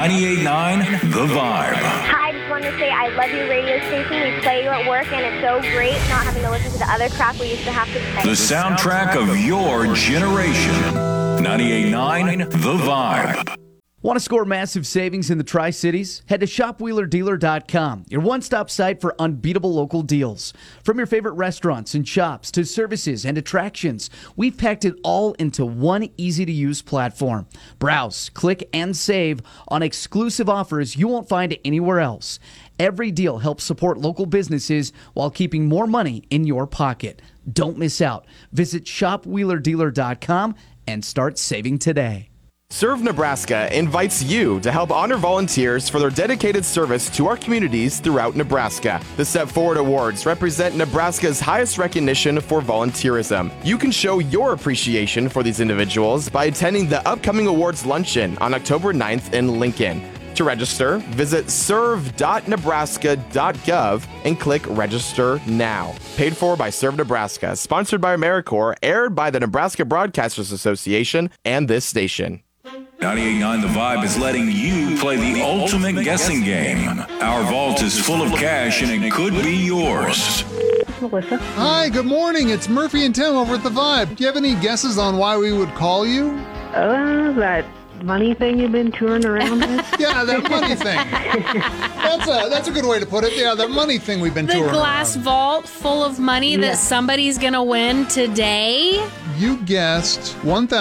98.9 The Vibe. Hi, I just wanted to say I love your radio station. We play you at work, and it's so great not having to listen to the other crap we used to have to play. The soundtrack of your generation. 98.9 The Vibe. Want to score massive savings in the Tri-Cities? Head to shopwheelerdealer.com, your one-stop site for unbeatable local deals. From your favorite restaurants and shops to services and attractions, we've packed it all into one easy-to-use platform. Browse, click, and save on exclusive offers you won't find anywhere else. Every deal helps support local businesses while keeping more money in your pocket. Don't miss out. Visit shopwheelerdealer.com and start saving today. Serve Nebraska invites you to help honor volunteers for their dedicated service to our communities throughout Nebraska. The Step Forward Awards represent Nebraska's highest recognition for volunteerism. You can show your appreciation for these individuals by attending the upcoming awards luncheon on October 9th in Lincoln. To register, visit serve.nebraska.gov and click Register Now. Paid for by Serve Nebraska, sponsored by AmeriCorps, aired by the Nebraska Broadcasters Association and this station. 98.9 The Vibe is letting you play the ultimate guessing game. Our vault is full of cash and it could be yours. Melissa. Hi, good morning. It's Murphy and Tim over at The Vibe. Do you have any guesses on why we would call you? That money thing you've been touring around with? Yeah, that money thing. That's a good way to put it. Yeah, that money thing we've been touring The glass around. vault full of money that somebody's going to win today. You guessed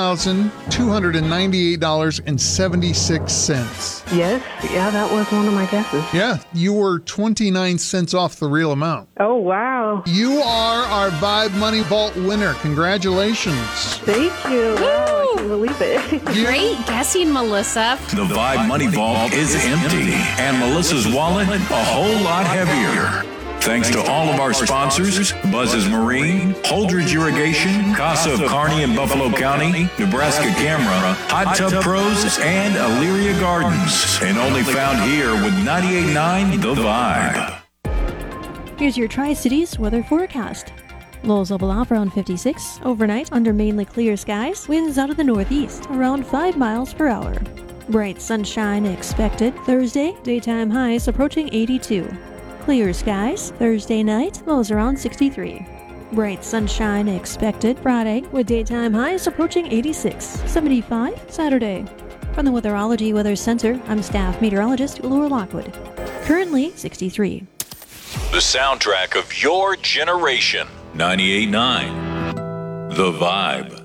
$1,298.76. Yes, yeah, that was one of my guesses. Yeah, you were 29 cents off the real amount. Oh, wow. You are our Vibe Money Vault winner. Congratulations. Thank you. Wow, I can't believe it. Great guessing, Melissa. The Vibe Money Vault is empty and Melissa's wallet a whole lot heavier. Thanks to all of our sponsors, Buzz's Marine, Holdridge Irrigation, Casa of Kearney in Buffalo County, Nebraska Camera, Hot Tub Pros, and Elyria Gardens. And only found here with 98.9 The Vibe. Here's your Tri-Cities weather forecast. Lows level off around 56. Overnight, under mainly clear skies, winds out of the northeast, around 5 miles per hour. Bright sunshine expected. Thursday, daytime highs approaching 82. Clear skies. Thursday night, lows around 63. Bright sunshine expected. Friday, with daytime highs approaching 86. 75 Saturday. From the Weatherology Weather Center, I'm staff meteorologist Laura Lockwood. Currently 63. The soundtrack of your generation. 98.9 The Vibe.